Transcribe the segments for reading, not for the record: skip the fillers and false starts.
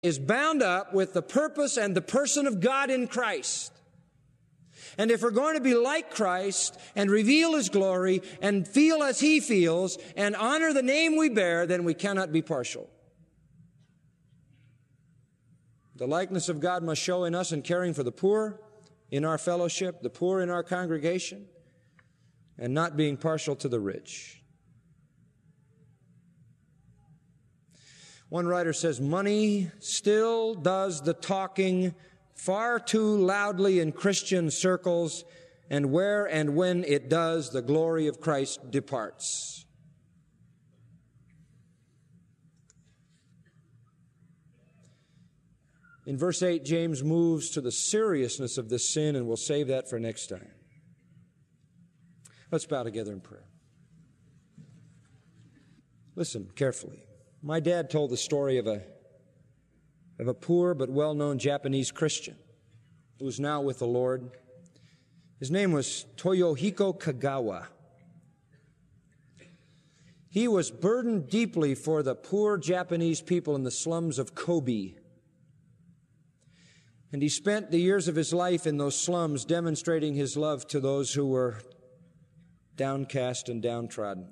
is bound up with the purpose and the person of God in Christ. And if we're going to be like Christ and reveal His glory and feel as He feels and honor the name we bear, then we cannot be partial. The likeness of God must show in us in caring for the poor in our fellowship, the poor in our congregation, and not being partial to the rich. One writer says, money still does the talking far too loudly in Christian circles, and where and when it does, the glory of Christ departs. In verse 8, James moves to the seriousness of this sin, and we'll save that for next time. Let's bow together in prayer. Listen carefully. My dad told the story of a poor but well-known Japanese Christian who is now with the Lord. His name was Toyohiko Kagawa. He was burdened deeply for the poor Japanese people in the slums of Kobe. And he spent the years of his life in those slums demonstrating his love to those who were downcast and downtrodden.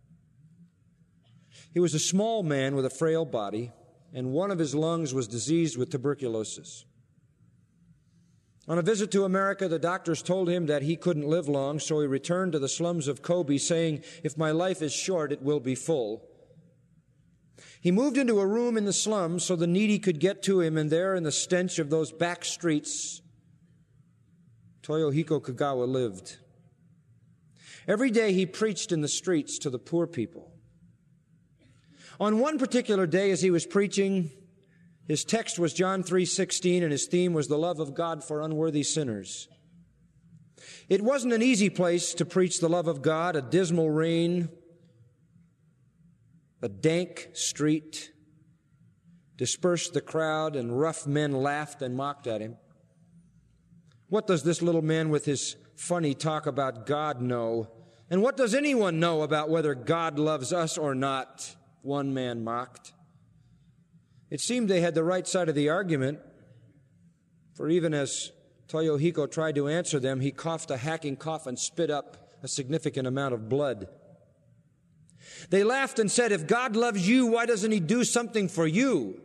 He was a small man with a frail body, and one of his lungs was diseased with tuberculosis. On a visit to America, the doctors told him that he couldn't live long, so he returned to the slums of Kobe, saying, "If my life is short, it will be full." He moved into a room in the slums so the needy could get to him, and there in the stench of those back streets, Toyohiko Kagawa lived. Every day he preached in the streets to the poor people. On one particular day as he was preaching, his text was John 3:16, and his theme was the love of God for unworthy sinners. It wasn't an easy place to preach the love of God, a dismal rain, a dank street dispersed the crowd, and rough men laughed and mocked at him. What does this little man with his funny talk about God know? And what does anyone know about whether God loves us or not? One man mocked. It seemed they had the right side of the argument, for even as Toyohiko tried to answer them, he coughed a hacking cough and spit up a significant amount of blood. They laughed and said, "If God loves you, why doesn't He do something for you?"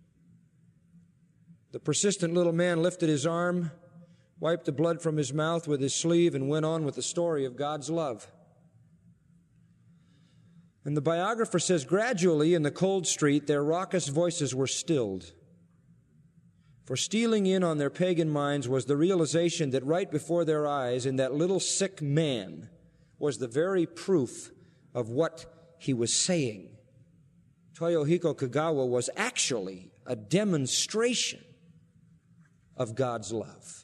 The persistent little man lifted his arm, wiped the blood from his mouth with his sleeve, and went on with the story of God's love. And the biographer says, gradually in the cold street, their raucous voices were stilled. For stealing in on their pagan minds was the realization that right before their eyes, in that little sick man, was the very proof of what he was saying. Toyohiko Kagawa was actually a demonstration of God's love.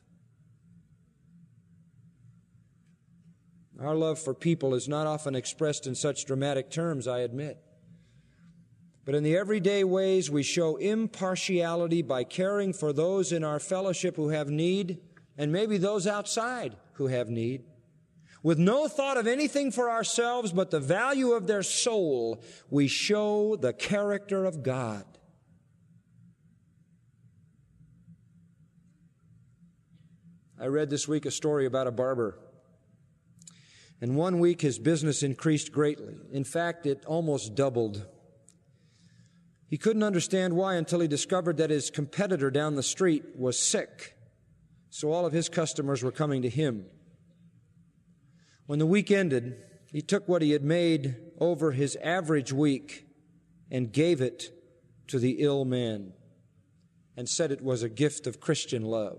Our love for people is not often expressed in such dramatic terms, I admit. But in the everyday ways, we show impartiality by caring for those in our fellowship who have need, and maybe those outside who have need. With no thought of anything for ourselves but the value of their soul, we show the character of God. I read this week a story about a barber. And one week his business increased greatly. In fact, it almost doubled. He couldn't understand why until he discovered that his competitor down the street was sick. So all of his customers were coming to him. When the week ended, he took what he had made over his average week and gave it to the ill man and said it was a gift of Christian love.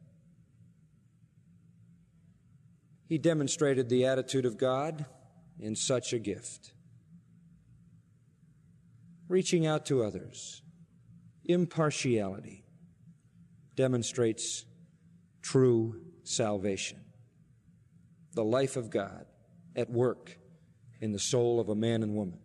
He demonstrated the attitude of God in such a gift. Reaching out to others, impartiality, demonstrates true salvation. The life of God at work in the soul of a man and woman.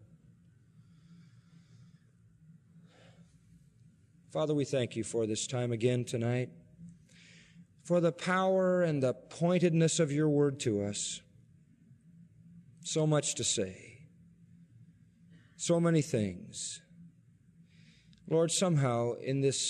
Father, we thank you for this time again tonight, for the power and the pointedness of your word to us. So much to say, so many things. Lord, somehow in this